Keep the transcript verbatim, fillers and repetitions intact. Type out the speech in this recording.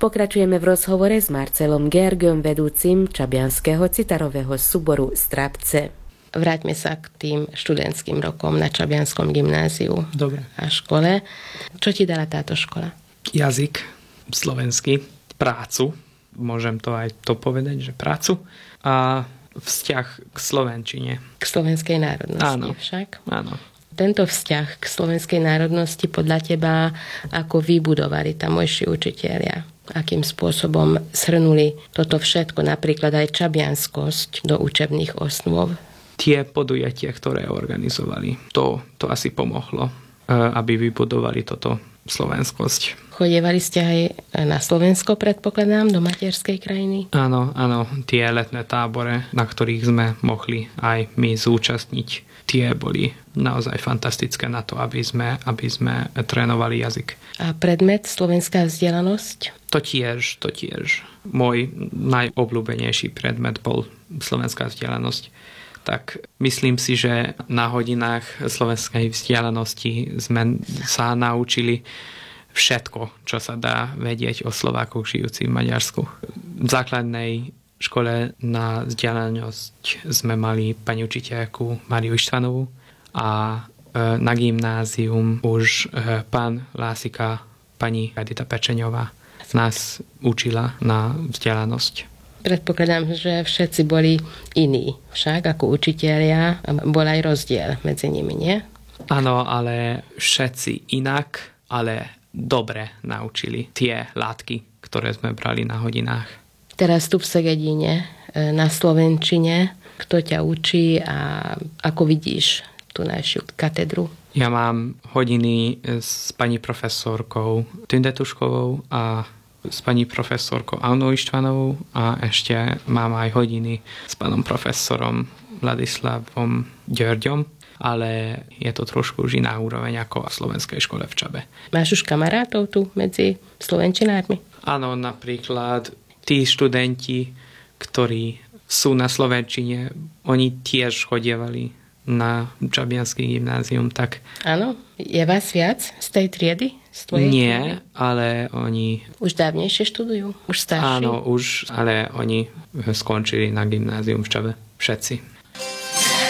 Pokračujeme v rozhovore s Marcelom Gergom, vedúcim čabianskeho citarového súboru Strapce. Vráťme sa k tým študentským rokom na Čabianskom gymnáziu. Dobre. A škole. Čo ti dala táto škola? Jazyk slovenský, prácu, môžem to aj to povedať, že prácu a vzťah k slovenčine. K slovenskej národnosti. Áno. Však? Áno. Tento vzťah k slovenskej národnosti podľa teba ako vybudovali tamojší učitelia? Akým spôsobom shrnuli toto všetko, napríklad aj čabianskosť do učebných osnôv? Tie podujatia, ktoré organizovali, to, to asi pomohlo, aby vybudovali toto slovenskosť. Chodievali ste aj na Slovensko, predpokladám, do materskej krajiny? Áno, áno, tie letné tábore, na ktorých sme mohli aj my zúčastniť, tie boli naozaj fantastické na to, aby sme, aby sme trénovali jazyk. A predmet slovenská vzdelanosť? To tiež, to tiež. Môj najobľúbenejší predmet bol slovenská vzdelanosť. Tak myslím si, že na hodinách slovenskej vzdialenosti sme sa naučili všetko, čo sa dá vedieť o Slovákoch žijúcich v Maďarsku. V základnej škole na vzdialenosť sme mali pani učiteľku Mariu Ištvanovú a na gymnázium už pán Lásika, pani Edita Pečeňová nás učila na vzdialenosť. Predpokladám, že všetci boli iní. Však ako učitelia bol aj rozdiel medzi nimi, nie? Áno, ale všetci inak, ale dobre naučili tie látky, ktoré sme brali na hodinách. Teraz tu v Segedine na slovenčine, kto ťa učí a ako vidíš tú našu katedru? Ja mám hodiny s pani profesorkou Tundetuškovou a s pani profesorkou Annou Ištvanovou a ešte mám aj hodiny s pánom profesorom Vladislavom Ďörďom, ale je to trošku už iná úroveň ako v slovenskej škole v Čabe. Máš už kamarátov tu medzi slovenčinármi? Áno, napríklad tí študenti, ktorí sú na slovenčine, oni tiež chodievali na Čabianske gymnázium, tak... Áno? Je vás viac z tej triedy? Z tvojej Nie, triedy? ale oni... Už dávnejšie študujú? Už starší? Áno, už, ale oni skončili na gymnázium v Čabe. Všetci.